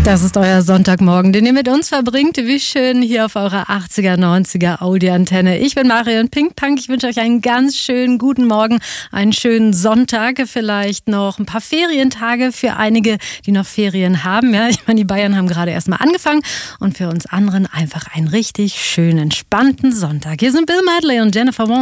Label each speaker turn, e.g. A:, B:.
A: Das ist euer Sonntagmorgen, den ihr mit uns verbringt. Wie schön hier auf eurer 80er, 90er Audi-Antenne. Ich bin Marion Pinkpunk. Ich wünsche euch einen ganz schönen guten Morgen, einen schönen Sonntag, vielleicht noch ein paar Ferientage für einige, die noch Ferien haben. Ja, ich meine, die Bayern haben gerade erst mal angefangen und für uns anderen einfach einen richtig schönen, entspannten Sonntag. Hier sind Bill Medley und Jennifer Warnes.